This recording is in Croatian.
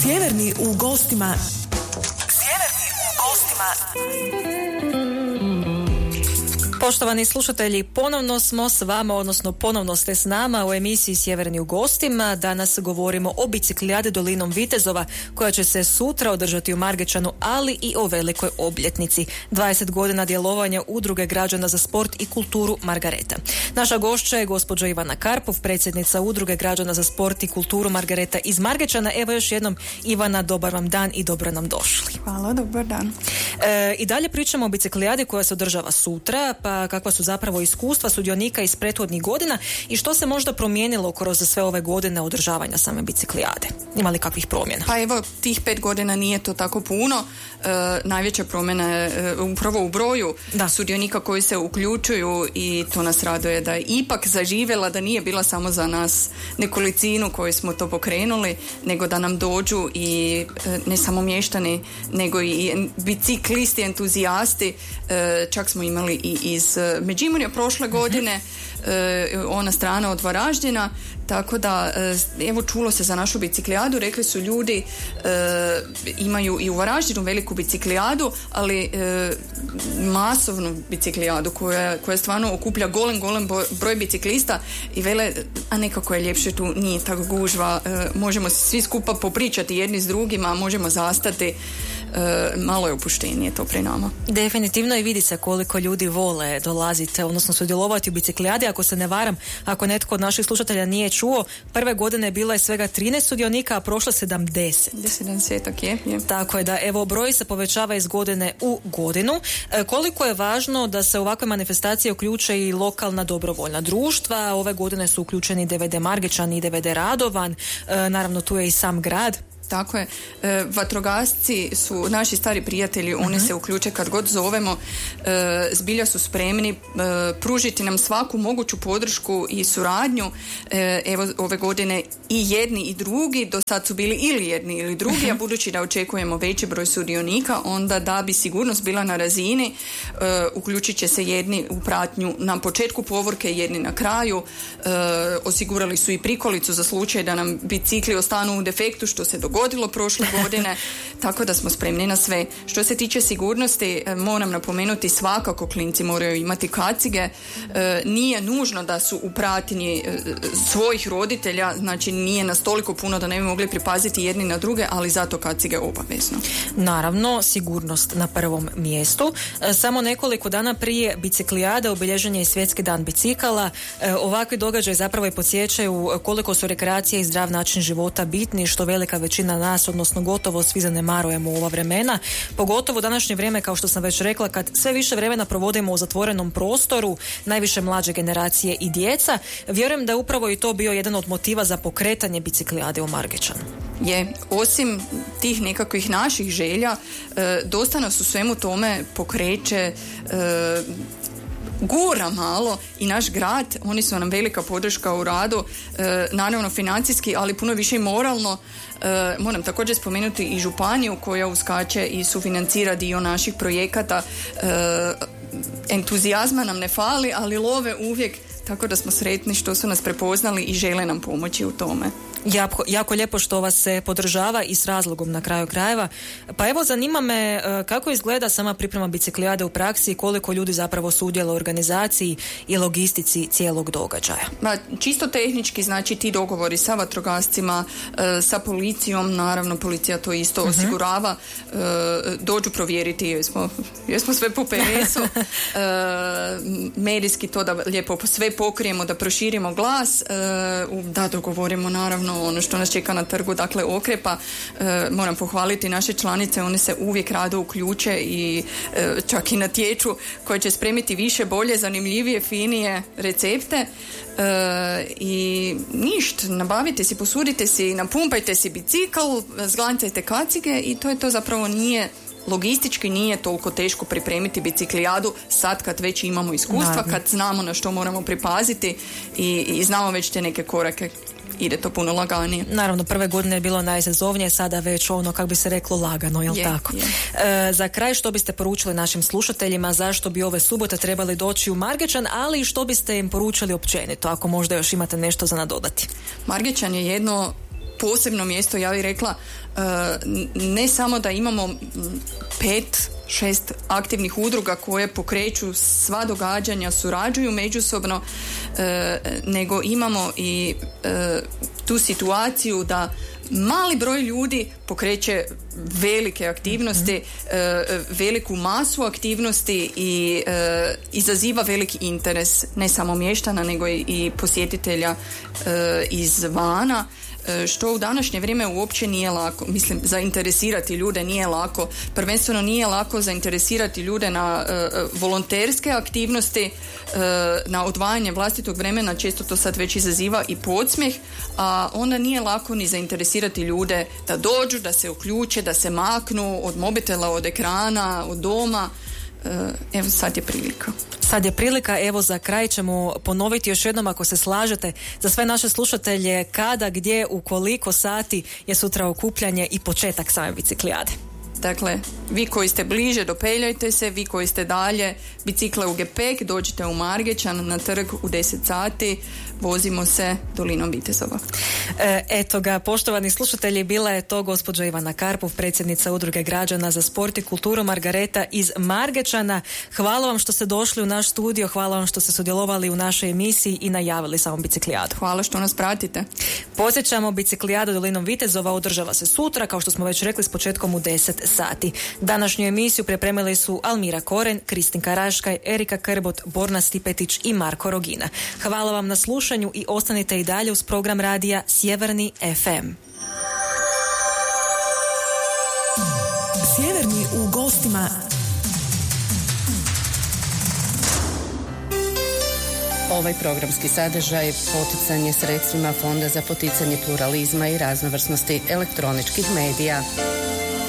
Sjeverni u gostima. Poštovani slušatelji, ponovno smo s vama, odnosno ponovno ste s nama u emisiji Sjeverni u gostima. Danas govorimo o biciklijadi dolinom Vitezova koja će se sutra održati u Margećanu, ali i o velikoj obljetnici. 20 godina djelovanja Udruge građana za sport i kulturu Margareta. Naša gošća je gospođa Ivana Karpov, predsjednica Udruge građana za sport i kulturu Margareta iz Margećana. Evo još jednom, Ivana, dobar vam dan i dobro nam došli. Hvala, dobar dan. I dalje pričamo o biciklijadi koja se održava sutra, pa kakva su zapravo iskustva sudionika iz prethodnih godina i što se možda promijenilo kroz sve ove godine održavanja same biciklijade? Ima li kakvih promjena? Pa evo, tih 5 godina nije to tako puno. Najveća promjena je upravo u broju sudionika koji se uključuju i to nas raduje da je ipak zaživjela, da nije bila samo za nas nekolicinu koji smo to pokrenuli, nego da nam dođu i ne samo mještani, nego i biciklisti, entuzijasti. Čak smo imali i iz Međimurja prošle godine, ona strana od Varaždina, tako da evo čulo se za našu biciklijadu, rekli su ljudi imaju i u Varaždinu veliku biciklijadu, ali masovnu biciklijadu koja stvarno okuplja golem broj biciklista i vele, a nekako je ljepše tu, nije tako gužva, možemo svi skupa popričati jedni s drugima, možemo zastati, malo je opuštenije to pre nama. Definitivno i vidi se koliko ljudi vole dolaziti, odnosno sudjelovati u biciklijadi. Ako se ne varam, ako netko od naših slušatelja nije čuo, prve godine bila je svega 13 sudionika, a prošle 70. 70 je. Tako je da, evo, broj se povećava iz godine u godinu. Koliko je važno da se u ovakve manifestacije uključe i lokalna dobrovoljna društva? Ove godine su uključeni DVD Margećan i DVD Radovan, naravno tu je i sam grad. Tako je. Vatrogasci su naši stari prijatelji, oni se uključe kad god zovemo, zbilja su spremni pružiti nam svaku moguću podršku i suradnju. Evo ove godine i jedni i drugi, do sad su bili ili jedni ili drugi, a budući da očekujemo veći broj sudionika, onda da bi sigurnost bila na razini, uključit će se jedni u pratnju na početku povorke, jedni na kraju. Osigurali su i prikolicu za slučaj da nam bicikli ostanu u defektu, što se dogodilo prošle godine, tako da smo spremni na sve. Što se tiče sigurnosti, moram napomenuti, svakako klinci moraju imati kacige. Nije nužno da su u pratnji svojih roditelja, znači nije nas toliko puno da ne bi mogli pripaziti jedni na druge, ali zato kacige obavezno. Naravno, sigurnost na prvom mjestu. Samo nekoliko dana prije biciklijade obilježen je i Svjetski dan bicikala. Ovakvi događaji zapravo i podsjećaju koliko su rekreacija i zdrav način života bitni, što velika većina nas, odnosno gotovo svi zanemarujemo u ova vremena. Pogotovo u današnje vrijeme, kao što sam već rekla, kad sve više vremena provodimo u zatvorenom prostoru, najviše mlađe generacije i djeca. Vjerujem da je upravo i to bio jedan od motiva za pokretanje biciklijade u Margećanu. Je, osim tih nekakvih naših želja, dosta nas u svemu tome pokreće, gura malo i naš grad. Oni su nam velika podrška u radu, naravno financijski, ali puno više i moralno. Moram također spomenuti i županiju koja uskače i sufinancira dio naših projekata. Entuzijazma nam ne fali, ali love uvijek, tako da smo sretni što su nas prepoznali i žele nam pomoći u tome. Jako lijepo što vas se podržava i s razlogom na kraju krajeva. Pa evo, zanima me kako izgleda sama priprema biciklijade u praksi i koliko ljudi zapravo sudjeluje u organizaciji i logistici cijelog događaja. Čisto tehnički, znači ti dogovori sa vatrogascima, sa policijom, naravno policija to isto osigurava, dođu provjeriti jesmo sve po PS-u, medijski to da lijepo sve pokrijemo, da proširimo glas, da dogovorimo naravno ono što nas čeka na trgu, dakle okrepa. Moram pohvaliti naše članice, one se uvijek rado uključe i čak i natječu koje će spremiti više, bolje, zanimljivije, finije recepte. I ništa, nabavite si, posudite si, napumpajte si bicikl, zglancajte kacige i to je to. Zapravo nije logistički, nije toliko teško pripremiti biciklijadu sad kad već imamo iskustva, kad znamo na što moramo pripaziti i znamo već te neke korake. Ide to puno laganije. Naravno, prve godine je bilo najizazovnije, sada već ono, kako bi se reklo, lagano, jel tako? Za kraj, što biste poručili našim slušateljima, zašto bi ove subote trebali doći u Margećan, ali i što biste im poručili općenito, ako možda još imate nešto za nadodati? Margećan je jedno posebno mjesto, ja bih rekla, ne samo da imamo 5-6 aktivnih udruga koje pokreću sva događanja, surađuju međusobno, nego imamo i tu situaciju da mali broj ljudi pokreće velike aktivnosti, veliku masu aktivnosti i izaziva veliki interes ne samo mještana nego i posjetitelja izvana, što u današnje vrijeme uopće nije lako. Mislim, zainteresirati ljude nije lako. Prvenstveno nije lako zainteresirati ljude na volonterske aktivnosti, na odvajanje vlastitog vremena, često to sad već izaziva i podsmjeh, a onda nije lako ni zainteresirati ljude da dođu, da se uključe, da se maknu od mobitela, od ekrana, od doma. Evo, sad je prilika. Sad je prilika, evo za kraj ćemo ponoviti još jednom, ako se slažete, za sve naše slušatelje, kada, gdje, u koliko sati je sutra okupljanje i početak same biciklijade. Dakle, vi koji ste bliže, dopeljajte se, vi koji ste dalje, bicikle u gepek, dođite u Margećan na trg u 10 sati, vozimo se dolinom Vitezova. Eto ga, poštovani slušatelji, bila je to gospođa Ivana Karpov, predsjednica Udruge građana za sport i kulturu Margareta iz Margećana. Hvala vam što ste došli u naš studio, hvala vam što ste sudjelovali u našoj emisiji i najavili samu biciklijadu. Hvala što nas pratite. Podsjećamo, biciklijada dolinom Vitezova održava se sutra, kao što smo već rekli, s početkom u 10 sati. Današnju emisiju pripremili su Almira Koren, Kristinka Raškaj, Erika Krbot, Borna Stipetić i Marko Rogina. Hvala vam na slušanju i ostanite i dalje uz program radija Sjeverni FM. Sjeverni u gostima. Ovaj programski sadržaj potican je sredstvima Fonda za poticanje pluralizma i raznovrsnosti elektroničkih medija.